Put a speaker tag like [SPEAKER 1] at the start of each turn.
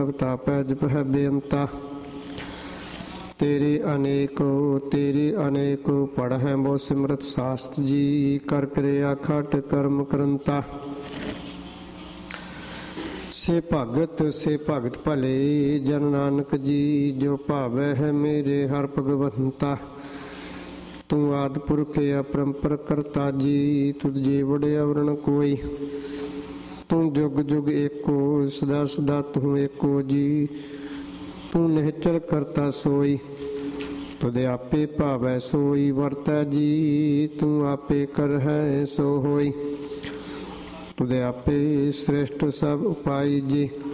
[SPEAKER 1] ਤਾਪੈ ਜਪਹਿ ਬੇਅੰਤਾ। ਤੇਰੇ ਅਨੇਕੋ ਪੜ੍ਹੈ ਬੋ ਸਿਮਰਤ ਸਾਸਤ ਜੀ। ਕਰ ਕਿਰਿਆ ਖਟ ਕਰਮ ਕਰੰਤਾ। ਸੇ ਭਗਤ ਭਲੇ ਜਨ ਨਾਨਕ ਜੀ। ਜੋ ਭਾਵੈ ਹੈ ਮੇਰੇ ਹਰਿ ਭਗਵੰਤਾ। ਤੂੰ ਆਦਿ ਪੁਰਖ ਅਪਰੰਪਰ ਕਰਤਾ ਜੀ। ਤੁਧ ਜੀ ਵਡਿ ਅਵਰਣ ਕੋਈ। ਤੂੰ ਜੁਗ ਜੁਗ ਏਕੋ ਸਦਾ ਸਦਾ ਤੂੰ ਏਕੋ ਜੀ। ਤੂੰ ਨਿਹਚਲ ਕਰਤਾ ਸੋਈ। ਤੁਧ ਆਪੇ ਭਾਵੈ ਸੋਈ ਵਰਤੈ ਜੀ। ਤੂੰ ਆਪੇ ਕਰਹਿ ਸੋ ਹੋਈ। ਤੁਧ ਆਪੇ ਸ੍ਰੇਸ਼ਟ ਸਭ ਉਪਾਈ ਜੀ।